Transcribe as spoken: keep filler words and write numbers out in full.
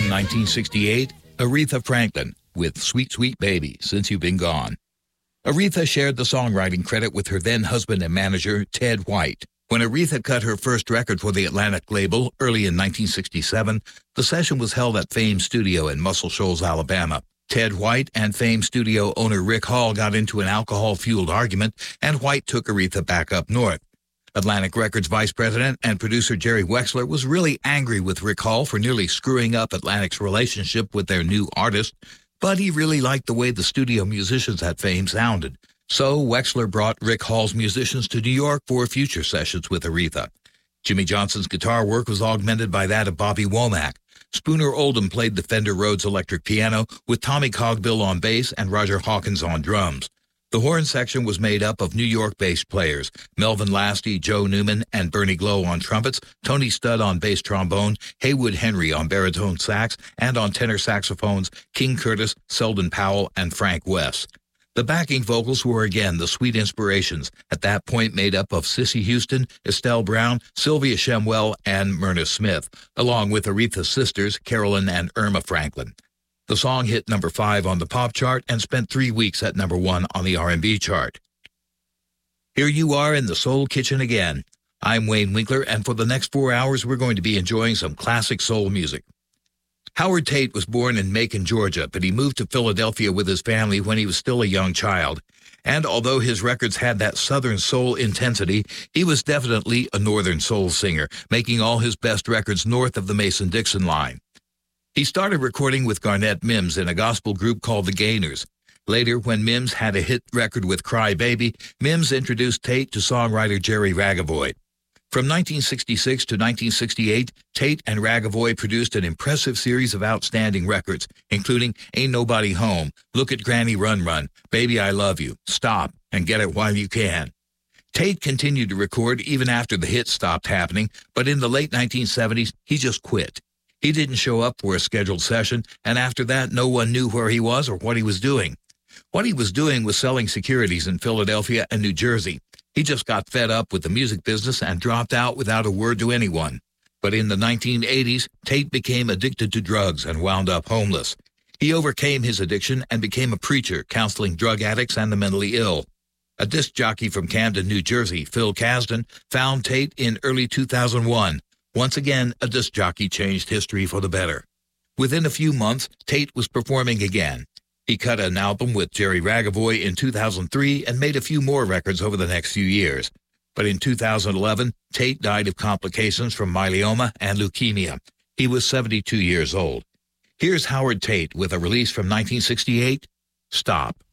From nineteen sixty-eight, Aretha Franklin with Sweet Sweet Baby, Since You've Been Gone. Aretha shared the songwriting credit with her then-husband and manager, Ted White. When Aretha cut her first record for the Atlantic label early in nineteen sixty-seven, the session was held at Fame Studio in Muscle Shoals, Alabama. Ted White and Fame Studio owner Rick Hall got into an alcohol-fueled argument, and White took Aretha back up north. Atlantic Records vice president and producer Jerry Wexler was really angry with Rick Hall for nearly screwing up Atlantic's relationship with their new artist, but he really liked the way the studio musicians at Fame sounded. So Wexler brought Rick Hall's musicians to New York for future sessions with Aretha. Jimmy Johnson's guitar work was augmented by that of Bobby Womack. Spooner Oldham played the Fender Rhodes electric piano with Tommy Cogbill on bass and Roger Hawkins on drums. The horn section was made up of New York-based players, Melvin Lasty, Joe Newman, and Bernie Glow on trumpets, Tony Studd on bass trombone, Haywood Henry on baritone sax, and on tenor saxophones, King Curtis, Selden Powell, and Frank West. The backing vocals were again the Sweet Inspirations, at that point made up of Cissy Houston, Estelle Brown, Sylvia Shemwell, and Myrna Smith, along with Aretha's sisters, Carolyn and Irma Franklin. The song hit number five on the pop chart and spent three weeks at number one on the R and B chart. Here you are in the Soul Kitchen again. I'm Wayne Winkler, and for the next four hours, we're going to be enjoying some classic soul music. Howard Tate was born in Macon, Georgia, but he moved to Philadelphia with his family when he was still a young child. And although his records had that Southern soul intensity, he was definitely a Northern soul singer, making all his best records north of the Mason-Dixon line. He started recording with Garnett Mims in a gospel group called the Gainers. Later, when Mims had a hit record with Cry Baby, Mims introduced Tate to songwriter Jerry Ragavoy. From nineteen sixty-six to nineteen sixty-eight, Tate and Ragavoy produced an impressive series of outstanding records, including Ain't Nobody Home, Look at Granny Run Run, Baby I Love You, Stop, and Get It While You Can. Tate continued to record even after the hits stopped happening, but in the late nineteen seventies, he just quit. He didn't show up for a scheduled session, and after that, no one knew where he was or what he was doing. What he was doing was selling securities in Philadelphia and New Jersey. He just got fed up with the music business and dropped out without a word to anyone. But in the nineteen eighties, Tate became addicted to drugs and wound up homeless. He overcame his addiction and became a preacher, counseling drug addicts and the mentally ill. A disc jockey from Camden, New Jersey, Phil Kasdan, found Tate in early two thousand one. Once again, a disc jockey changed history for the better. Within a few months, Tate was performing again. He cut an album with Jerry Ragavoy in two thousand three and made a few more records over the next few years. But in two thousand eleven, Tate died of complications from myeloma and leukemia. He was seventy-two years old. Here's Howard Tate with a release from nineteen sixty-eight, Stop.